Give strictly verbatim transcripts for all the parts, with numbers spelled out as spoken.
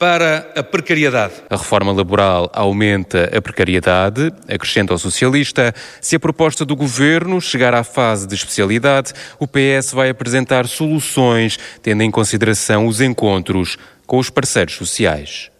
para a precariedade. A reforma laboral aumenta a precariedade, acrescenta o socialista. Se a proposta do governo chegar à fase de especialidade, o P S vai apresentar soluções, tendo em consideração os encontros com os parceiros sociais.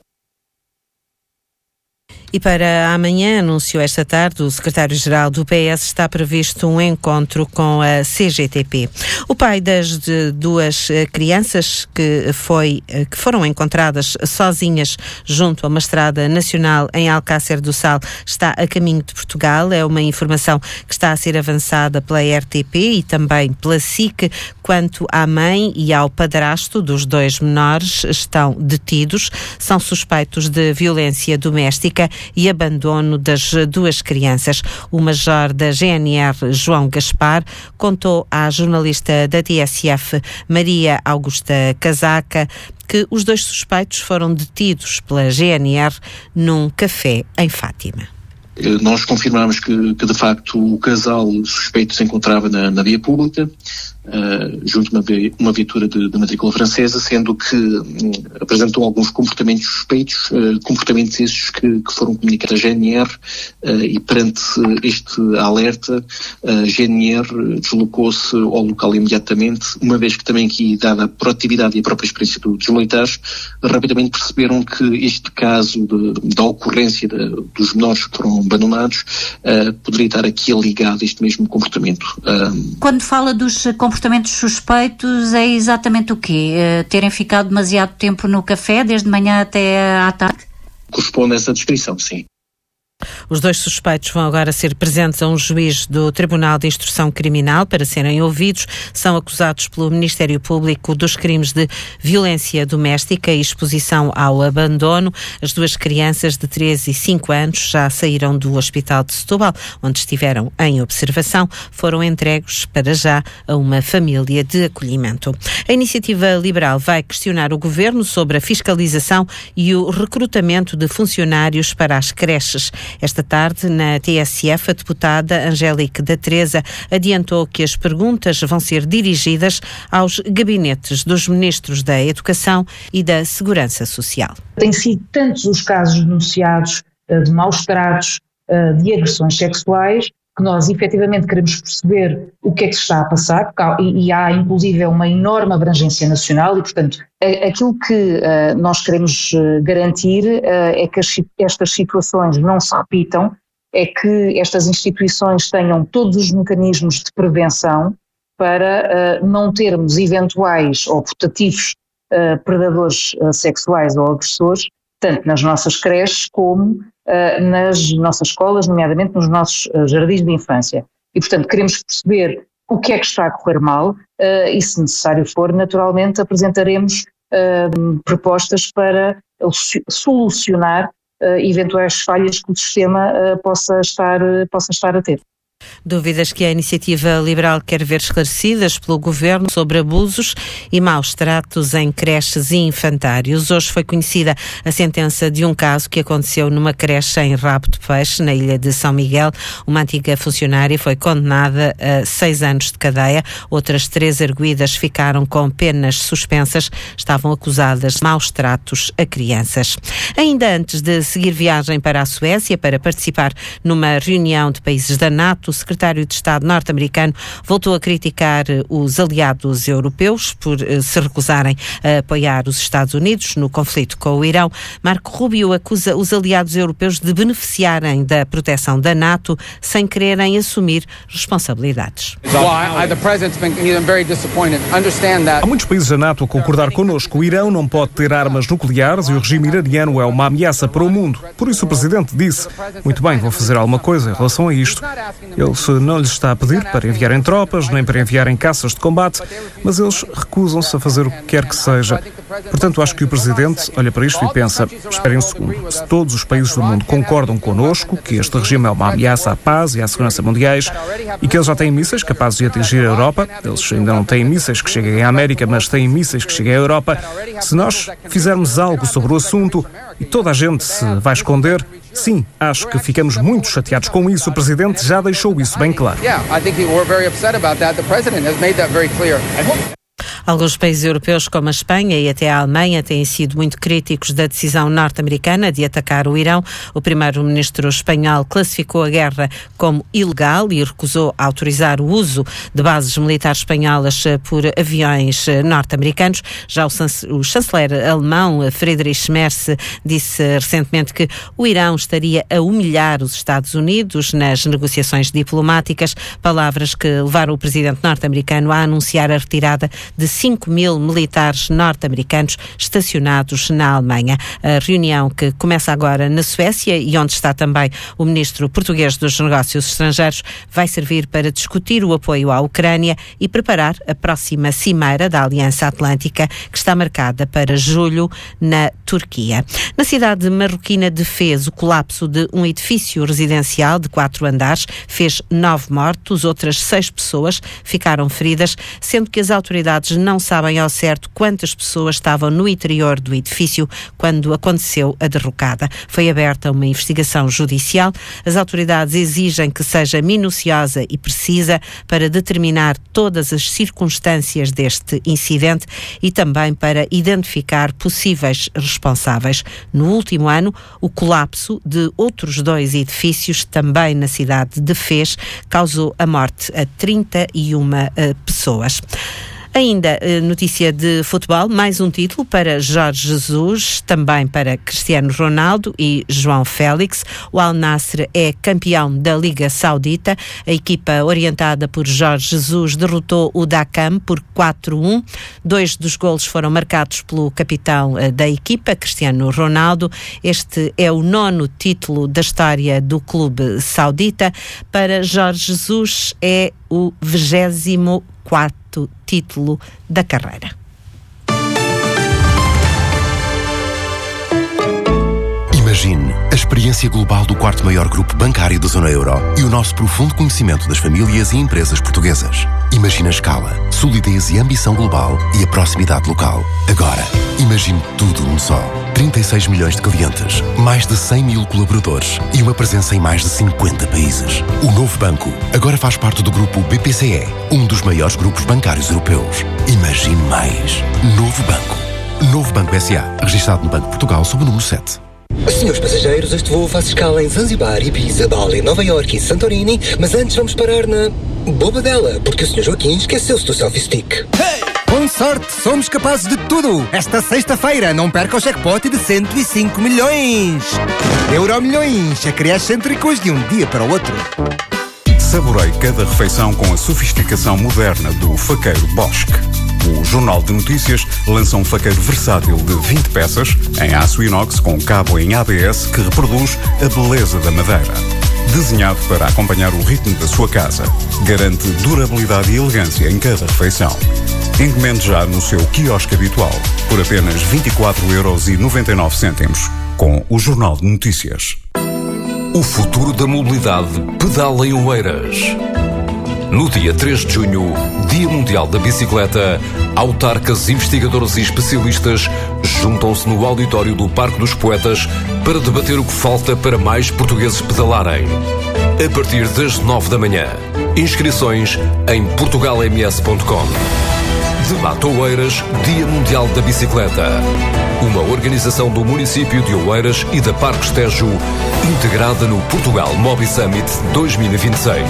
E para amanhã, anunciou esta tarde, o secretário-geral do P S, está previsto um encontro com a C G T P. O pai das duas crianças que, foi, que foram encontradas sozinhas junto a uma estrada nacional em Alcácer do Sal está a caminho de Portugal. É uma informação que está a ser avançada pela R T P e também pela S I C. Quanto à mãe e ao padrasto dos dois menores, estão detidos. São suspeitos de violência doméstica e abandono das duas crianças. O major da G N R, João Gaspar, contou à jornalista da T S F, Maria Augusta Casaca, que os dois suspeitos foram detidos pela G N R num café em Fátima. Nós confirmamos que, que de facto o casal suspeito se encontrava na, na via pública, uh, junto a uma, uma viatura de, de matrícula francesa, sendo que um, apresentou alguns comportamentos suspeitos, uh, comportamentos esses que, que foram comunicados à G N R, uh, e perante este alerta, a G N R deslocou-se ao local imediatamente, uma vez que também aqui, dada a proatividade e a própria experiência do, dos militares, rapidamente perceberam que este caso de, da ocorrência de, dos menores que foram abandonados, uh, poderia estar aqui ligado a este mesmo comportamento. Um... Quando fala dos comportamentos suspeitos, é exatamente o quê? Uh, terem ficado demasiado tempo no café, desde manhã até à tarde? Corresponde a essa descrição, sim. Os dois suspeitos vão agora ser presentes a um juiz do Tribunal de Instrução Criminal para serem ouvidos. São acusados pelo Ministério Público dos crimes de violência doméstica e exposição ao abandono. As duas crianças de três e cinco anos já saíram do Hospital de Setúbal, onde estiveram em observação. Foram entregues para já a uma família de acolhimento. A Iniciativa Liberal vai questionar o Governo sobre a fiscalização e o recrutamento de funcionários para as creches. Esta tarde, na T S F, a deputada Angélica da Teresa adiantou que as perguntas vão ser dirigidas aos gabinetes dos ministros da Educação e da Segurança Social. Têm sido tantos os casos denunciados de maus tratos, de agressões sexuais, que nós efetivamente queremos perceber o que é que se está a passar, e, e há inclusive uma enorme abrangência nacional e, portanto, aquilo que uh, nós queremos garantir uh, é que as, estas situações não se repitam, é que estas instituições tenham todos os mecanismos de prevenção para uh, não termos eventuais ou putativos uh, predadores uh, sexuais ou agressores, tanto nas nossas creches como uh, nas nossas escolas, nomeadamente nos nossos uh, jardins de infância. E, portanto, queremos perceber o que é que está a correr mal uh, e, se necessário for, naturalmente apresentaremos uh, propostas para solucionar uh, eventuais falhas que o sistema uh, possa estar, uh, possa estar a ter. Dúvidas que a Iniciativa Liberal quer ver esclarecidas pelo Governo sobre abusos e maus tratos em creches e infantários. Hoje foi conhecida a sentença de um caso que aconteceu numa creche em Rabo de Peixe, na ilha de São Miguel. Uma antiga funcionária foi condenada a seis anos de cadeia. Outras três arguidas ficaram com penas suspensas. Estavam acusadas de maus tratos a crianças. Ainda antes de seguir viagem para a Suécia para participar numa reunião de países da NATO, o secretário de Estado norte-americano voltou a criticar os aliados europeus por se recusarem a apoiar os Estados Unidos no conflito com o Irão. Marco Rubio acusa os aliados europeus de beneficiarem da proteção da NATO sem quererem assumir responsabilidades. Há muitos países da NATO a concordar connosco. O Irão não pode ter armas nucleares e o regime iraniano é uma ameaça para o mundo. Por isso o Presidente disse: muito bem, vou fazer alguma coisa em relação a isto. Ele não lhes está a pedir para enviarem tropas, nem para enviarem caças de combate, mas eles recusam-se a fazer o que quer que seja. Portanto, acho que o Presidente olha para isto e pensa: esperem um segundo, se todos os países do mundo concordam connosco que este regime é uma ameaça à paz e à segurança mundiais e que eles já têm mísseis capazes de atingir a Europa, eles ainda não têm mísseis que cheguem à América, mas têm mísseis que cheguem à Europa, se nós fizermos algo sobre o assunto e toda a gente se vai esconder, sim, acho que ficamos muito chateados com isso. O Presidente já deixou isso bem claro. Alguns países europeus, como a Espanha e até a Alemanha, têm sido muito críticos da decisão norte-americana de atacar o Irão. O primeiro-ministro espanhol classificou a guerra como ilegal e recusou autorizar o uso de bases militares espanholas por aviões norte-americanos. Já o chanceler alemão, Friedrich Merz, disse recentemente que o Irão estaria a humilhar os Estados Unidos nas negociações diplomáticas, palavras que levaram o presidente norte-americano a anunciar a retirada de cinco mil militares norte-americanos estacionados na Alemanha. A reunião, que começa agora na Suécia e onde está também o ministro português dos Negócios Estrangeiros, vai servir para discutir o apoio à Ucrânia e preparar a próxima cimeira da Aliança Atlântica, que está marcada para julho na Turquia. Na cidade marroquina de Fez, o colapso de um edifício residencial de quatro andares fez nove mortos, outras seis pessoas ficaram feridas, sendo que as autoridades não sabem ao certo quantas pessoas estavam no interior do edifício quando aconteceu a derrocada. Foi aberta uma investigação judicial. As autoridades exigem que seja minuciosa e precisa para determinar todas as circunstâncias deste incidente e também para identificar possíveis responsáveis. No último ano, o colapso de outros dois edifícios, também na cidade de Fez, causou a morte a trinta e uma uh, pessoas. Ainda notícia de futebol, mais um título para Jorge Jesus, também para Cristiano Ronaldo e João Félix. O Al Nassr é campeão da Liga Saudita. A equipa orientada por Jorge Jesus derrotou o Dakam por quatro a um. Dois dos golos foram marcados pelo capitão da equipa, Cristiano Ronaldo. Este é o nono título da história do clube saudita. Para Jorge Jesus é o vigésimo quarto título da carreira. Imagine a experiência global do quarto maior grupo bancário da zona euro e o nosso profundo conhecimento das famílias e empresas portuguesas. Imagine a escala, solidez e ambição global e a proximidade local. Agora, imagine tudo num só. trinta e seis milhões de clientes, mais de cem mil colaboradores e uma presença em mais de cinquenta países. O novo banco agora faz parte do grupo B P C E, um dos maiores grupos bancários europeus. Imagine mais. Novo Banco. Novo Banco S A, registado no Banco de Portugal sob o número sete. Senhores passageiros, este voo faz escala em Zanzibar, Ibiza, Bali, Nova Iorque e Santorini, mas antes vamos parar na Bobadela, porque o senhor Joaquim esqueceu-se do selfie stick. Hey! Com sorte, somos capazes de tudo. Esta sexta-feira, não perca o jackpot de cento e cinco milhões. Euromilhões, a criar excêntricos de um dia para o outro. Saborei cada refeição com a sofisticação moderna do faqueiro Bosque. O Jornal de Notícias lança um faqueiro versátil de vinte peças, em aço inox com cabo em A B S que reproduz a beleza da madeira. Desenhado para acompanhar o ritmo da sua casa, garante durabilidade e elegância em cada refeição. Encomende já no seu quiosque habitual, por apenas vinte e quatro euros e noventa e nove cêntimos, com o Jornal de Notícias. O futuro da mobilidade pedala em Oeiras. No dia três de junho, Dia Mundial da Bicicleta, autarcas, investigadores e especialistas juntam-se no auditório do Parque dos Poetas para debater o que falta para mais portugueses pedalarem. A partir das nove da manhã. Inscrições em portugal m s ponto com. Debate Oeiras, Dia Mundial da Bicicleta. Uma organização do município de Oeiras e da Parques Tejo, integrada no Portugal Mobi Summit dois mil e vinte e seis.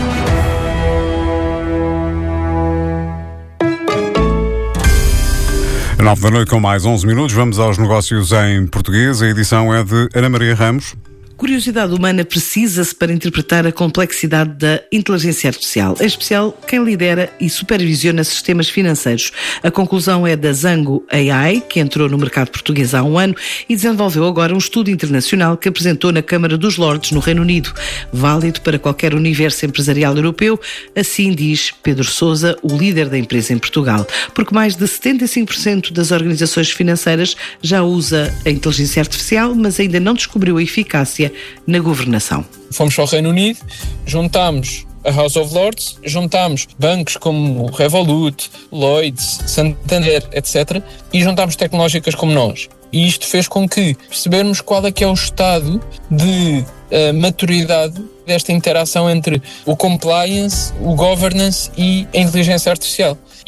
nove da noite com mais onze minutos, vamos aos negócios em português. A edição é de Ana Maria Ramos. Curiosidade humana precisa-se para interpretar a complexidade da inteligência artificial, em especial quem lidera e supervisiona sistemas financeiros. A conclusão é da Zango A I, que entrou no mercado português há um ano e desenvolveu agora um estudo internacional que apresentou na Câmara dos Lordes, no Reino Unido. Válido para qualquer universo empresarial europeu, assim diz Pedro Sousa, o líder da empresa em Portugal, porque mais de setenta e cinco por cento das organizações financeiras já usa a inteligência artificial, mas ainda não descobriu a eficácia na governação. Fomos para o Reino Unido, juntámos a House of Lords, juntámos bancos como Revolut, Lloyds, Santander, etcétera, e juntámos tecnológicas como nós. E isto fez com que percebermos qual é que é o estado de uh, maturidade desta interação entre o compliance, o governance e a inteligência artificial. E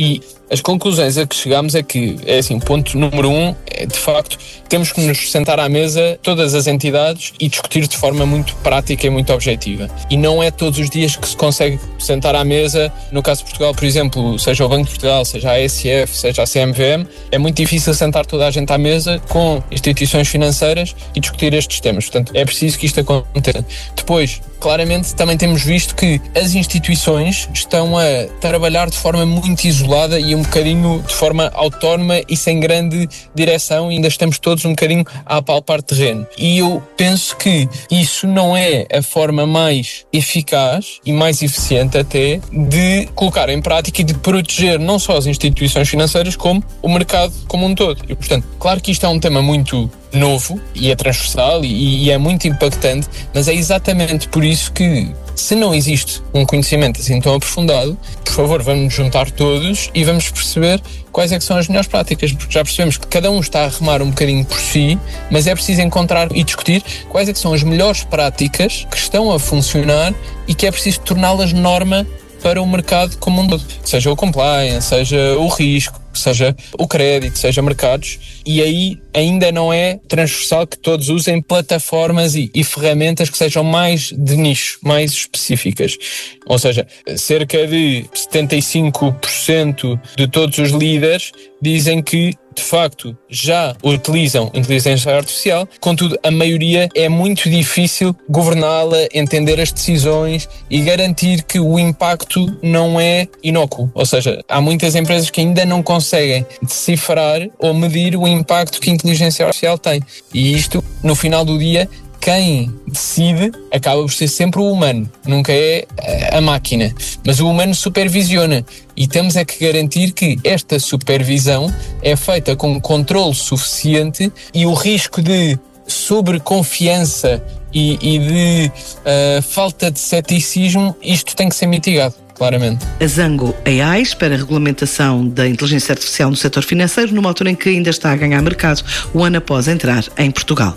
As conclusões a que chegamos é que, é assim, ponto número um, é, de facto, temos que nos sentar à mesa, todas as entidades, e discutir de forma muito prática e muito objetiva. E não é todos os dias que se consegue sentar à mesa, no caso de Portugal, por exemplo, seja o Banco de Portugal, seja a A S F, seja a C M V M, é muito difícil sentar toda a gente à mesa com instituições financeiras e discutir estes temas. Portanto, é preciso que isto aconteça. Depois, claramente, também temos visto que as instituições estão a trabalhar de forma muito isolada e um bocadinho de forma autónoma e sem grande direção, e ainda estamos todos um bocadinho a apalpar terreno. E eu penso que isso não é a forma mais eficaz e mais eficiente até de colocar em prática e de proteger não só as instituições financeiras como o mercado como um todo. E, portanto, claro que isto é um tema muito novo e é transversal e, e é muito impactante, mas é exatamente por isso que, se não existe um conhecimento assim tão aprofundado, por favor, vamos nos juntar todos e vamos perceber quais é que são as melhores práticas, porque já percebemos que cada um está a remar um bocadinho por si, mas é preciso encontrar e discutir quais é que são as melhores práticas que estão a funcionar e que é preciso torná-las norma para o mercado como um todo, seja o compliance, seja o risco, seja o crédito, seja mercados, e aí ainda não é transversal que todos usem plataformas e, e ferramentas que sejam mais de nicho, mais específicas. Ou seja, cerca de setenta e cinco por cento de todos os líderes dizem que, de facto, já utilizam inteligência artificial, contudo, a maioria é muito difícil governá-la, entender as decisões e garantir que o impacto não é inócuo. Ou seja, há muitas empresas que ainda não conseguem decifrar ou medir o impacto que a inteligência artificial tem. E isto, no final do dia, quem decide acaba por ser sempre o humano, nunca é a máquina, mas o humano supervisiona, e temos é que garantir que esta supervisão é feita com controle suficiente e o risco de sobreconfiança e, e de uh, falta de ceticismo, isto tem que ser mitigado, claramente. A Zango A I espera a regulamentação da inteligência artificial no setor financeiro, numa altura em que ainda está a ganhar mercado, o ano após entrar em Portugal.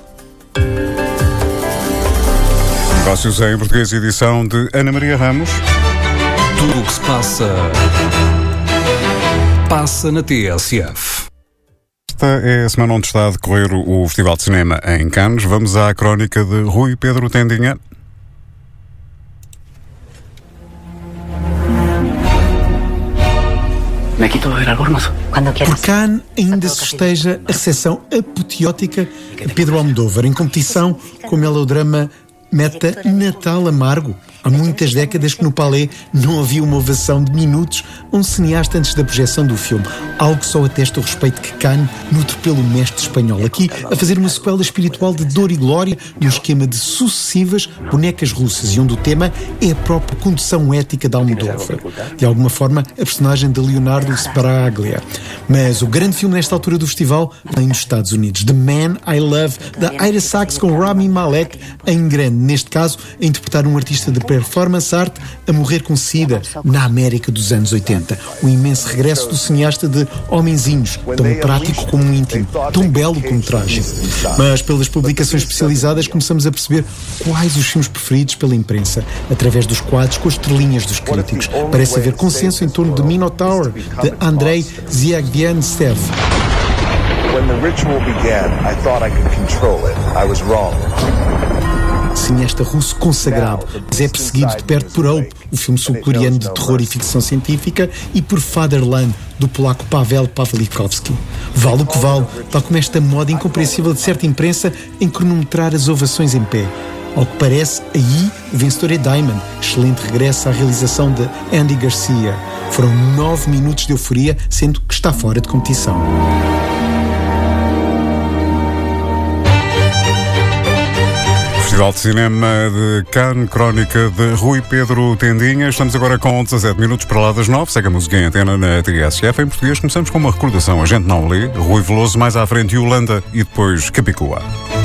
Negócios em Português, edição de Ana Maria Ramos. Tudo o que se passa, passa na T S F. Esta é a semana onde está a decorrer o Festival de Cinema em Cannes. Vamos à crónica de Rui Pedro Tendinha. Por Cannes ainda se esteja a recepção apoteótica a Pedro Almodóvar, em competição com o melodrama Meta Natal Amargo. Há muitas décadas que no Palais não havia uma ovação de minutos a um cineasta antes da projeção do filme. Algo que só atesta o respeito que Cannes nutre pelo mestre espanhol. Aqui, a fazer uma sequela espiritual de Dor e Glória no esquema de sucessivas bonecas russas, e onde o tema é a própria condução ética de Almodóvar. De alguma forma, a personagem de Leonardo Sbaraglia. Mas o grande filme nesta altura do festival vem dos Estados Unidos. The Man I Love, da Ira Sachs com Rami Malek, em grande, neste caso, a interpretar um artista de performance art a morrer com sida na América dos anos oitenta. O imenso regresso do cineasta de Homenzinhos, tão prático como íntimo, tão belo como trágico. Mas pelas publicações especializadas começamos a perceber quais os filmes preferidos pela imprensa, através dos quadros com as estrelinhas dos críticos. Parece haver consenso em torno de Minotaur, de Andrei Zvyagintsev. When the ritual began, I thought I could control it. I was wrong. Cineasta russo consagrado, mas é perseguido de perto por Hope, o filme sul-coreano de terror e ficção científica, e por Fatherland, do polaco Paweł Pawlikowski. Vale o que vale, tal como esta moda incompreensível de certa imprensa em cronometrar as ovações em pé. Ao que parece, aí o vencedor é Diamond, excelente regresso à realização de Andy Garcia. Foram nove minutos de euforia, sendo que está fora de competição. Festival de Cinema de Cannes, crónica de Rui Pedro Tendinha. Estamos agora com dezassete minutos para lá das nove. Segue a música em antena na T S F. Em português começamos com uma recordação. A gente não lê. Rui Veloso, mais à frente Yolanda e depois Capicua.